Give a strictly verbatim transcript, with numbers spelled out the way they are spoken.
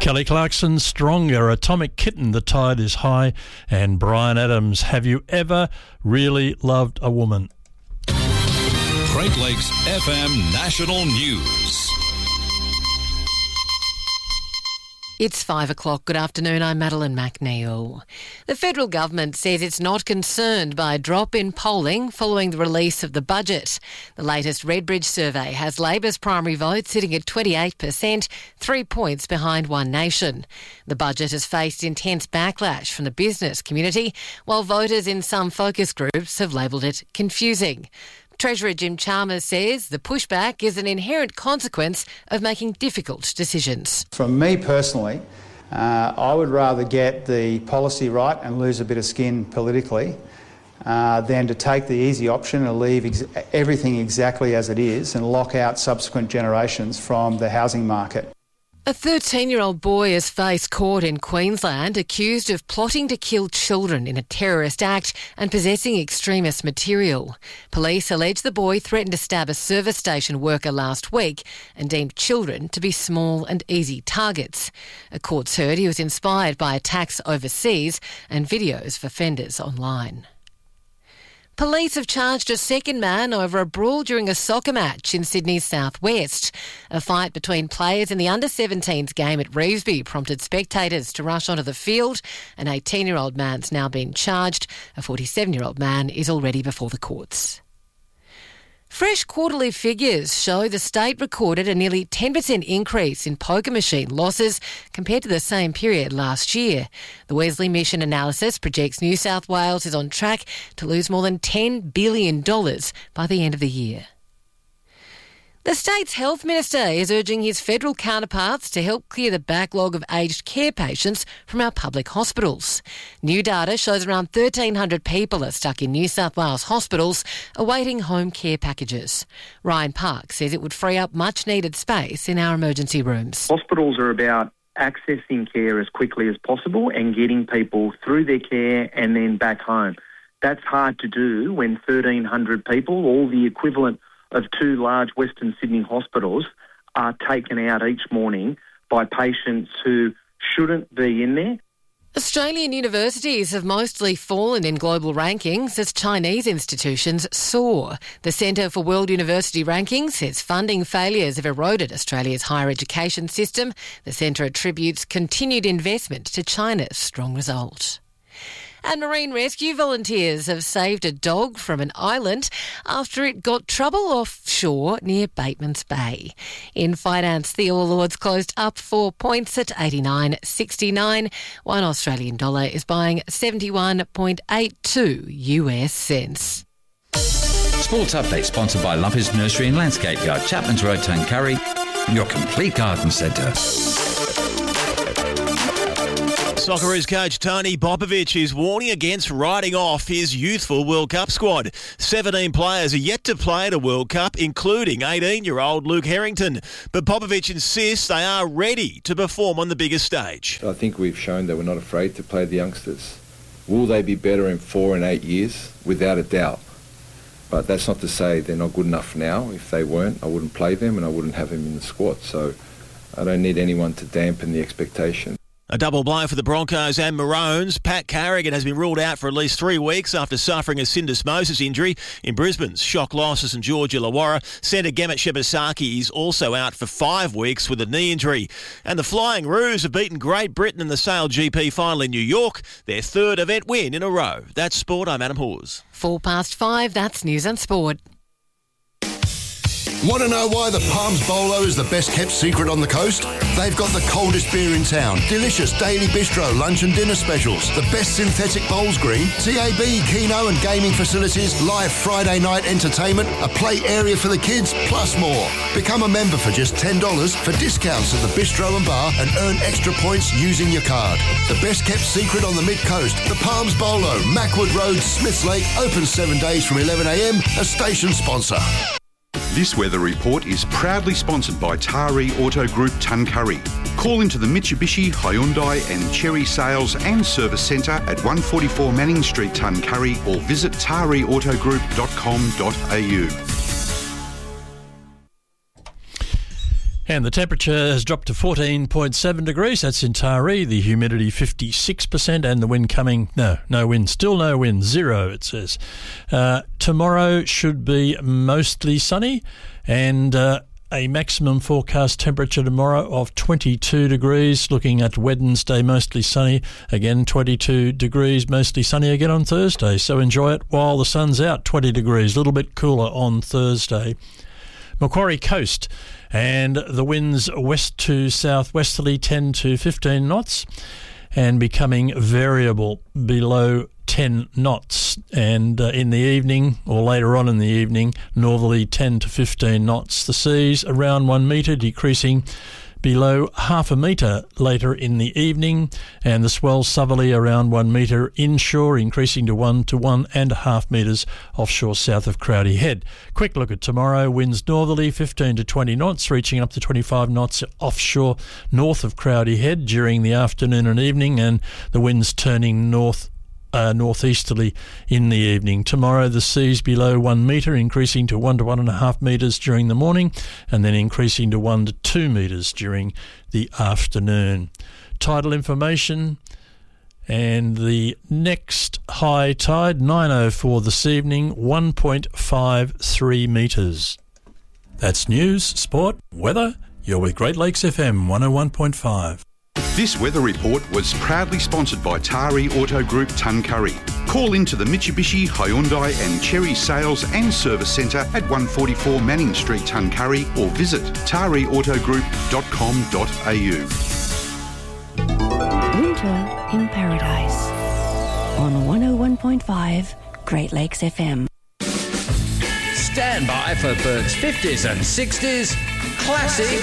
Kelly Clarkson, Stronger, Atomic Kitten, The Tide is High, and Bryan Adams, Have You Ever Really Loved a Woman? Great Lakes F M National News. It's five o'clock. Good afternoon. I'm Madeline McNeil. The federal government says it's not concerned by a drop in polling following the release of the budget. The latest Redbridge survey has Labor's primary vote sitting at twenty-eight percent, three points behind One Nation. The budget has faced intense backlash from the business community, while voters in some focus groups have labelled it confusing. Treasurer Jim Chalmers says the pushback is an inherent consequence of making difficult decisions. From me personally, uh, I would rather get the policy right and lose a bit of skin politically uh, than to take the easy option and leave ex- everything exactly as it is and lock out subsequent generations from the housing market. A thirteen-year-old boy has faced court in Queensland accused of plotting to kill children in a terrorist act and possessing extremist material. Police allege the boy threatened to stab a service station worker last week and deemed children to be small and easy targets. A court's heard he was inspired by attacks overseas and videos of offenders online. Police have charged a second man over a brawl during a soccer match in Sydney's southwest. A fight between players in the under seventeens game at Revesby prompted spectators to rush onto the field. An eighteen-year-old man's now been charged. A forty-seven-year-old man is already before the courts. Fresh quarterly figures show the state recorded a nearly ten percent increase in poker machine losses compared to the same period last year. The Wesley Mission analysis projects New South Wales is on track to lose more than ten billion dollars by the end of the year. The state's health minister is urging his federal counterparts to help clear the backlog of aged care patients from our public hospitals. New data shows around thirteen hundred people are stuck in New South Wales hospitals awaiting home care packages. Ryan Park says it would free up much needed space in our emergency rooms. Hospitals are about accessing care as quickly as possible and getting people through their care and then back home. That's hard to do when thirteen hundred people, all the equivalent of two large Western Sydney hospitals, are taken out each morning by patients who shouldn't be in there. Australian universities have mostly fallen in global rankings as Chinese institutions soar. The Centre for World University Rankings says funding failures have eroded Australia's higher education system. The centre attributes continued investment to China's strong result. And marine rescue volunteers have saved a dog from an island after it got trouble offshore near Batemans Bay. In finance, the All Ords closed up four points at eighty-nine sixty-nine. One Australian dollar is buying seventy-one point eight two US cents. Sports Update sponsored by Lumpers Nursery and Landscape Yard, Chapman's Road, Tuncurry, your complete garden centre. Socceroos coach Tony Popovic is warning against writing off his youthful World Cup squad. seventeen players are yet to play at a World Cup, including eighteen-year-old Luke Harrington. But Popovic insists they are ready to perform on the biggest stage. I think we've shown that we're not afraid to play the youngsters. Will they be better in four and eight years? Without a doubt. But that's not to say they're not good enough now. If they weren't, I wouldn't play them and I wouldn't have them in the squad. So I don't need anyone to dampen the expectation. A double blow for the Broncos and Maroons. Pat Carrigan has been ruled out for at least three weeks after suffering a syndesmosis injury in Brisbane's shock loss to St George Illawarra. Centre Gemmet Shibasaki is also out for five weeks with a knee injury. And the Flying Roos have beaten Great Britain in the Sail G P final in New York, their third event win in a row. That's sport. I'm Adam Hawes. Four past five, that's News and Sport. Want to know why the Palms Bolo is the best kept secret on the coast? They've got the coldest beer in town, delicious daily bistro lunch and dinner specials, the best synthetic bowls green, T A B, Keno and gaming facilities, live Friday night entertainment, a play area for the kids, plus more. Become a member for just ten dollars for discounts at the bistro and bar and earn extra points using your card. The best kept secret on the mid-coast, the Palms Bolo, Mackwood Road, Smiths Lake, open seven days from eleven a m, a station sponsor. This weather report is proudly sponsored by Taree Auto Group Tuncurry. Call into the Mitsubishi, Hyundai and Chery Sales and Service Centre at one forty-four Manning Street, Tuncurry, or visit taree auto group dot com dot a u. And the temperature has dropped to fourteen point seven degrees. That's in Taree. The humidity fifty-six percent and the wind coming, no, no wind. Still no wind. Zero, it says. Uh, tomorrow should be mostly sunny and uh, a maximum forecast temperature tomorrow of twenty-two degrees. Looking at Wednesday, mostly sunny. Again, twenty-two degrees, mostly sunny again on Thursday. So enjoy it while the sun's out. twenty degrees, a little bit cooler on Thursday. Macquarie Coast. And the winds west to southwesterly ten to fifteen knots and becoming variable below ten knots. And uh, in the evening or later on in the evening, northerly ten to fifteen knots. The seas around one metre, decreasing below half a metre later in the evening, and the swell southerly around one metre inshore, increasing to one to one and a half metres offshore south of Crowdy Head. Quick look at tomorrow. Winds northerly fifteen to twenty knots, reaching up to twenty-five knots offshore north of Crowdy Head during the afternoon and evening, and the winds turning north Uh, northeasterly in the evening. Tomorrow the seas below one metre, increasing to one to one and a half metres during the morning, and then increasing to one to two metres during the afternoon. Tidal information, and the next high tide, nine oh four this evening, one point five three metres. That's news, sport, weather. You're with Great Lakes F M one oh one point five. This weather report was proudly sponsored by Taree Auto Group Tuncurry. Call into the Mitsubishi, Hyundai and Cherry Sales and Service Centre at one forty-four Manning Street, Tuncurry, or visit taree auto group dot com dot a u. Winter in Paradise on one oh one point five Great Lakes F M. Stand by for Bert's fifties and sixties Classic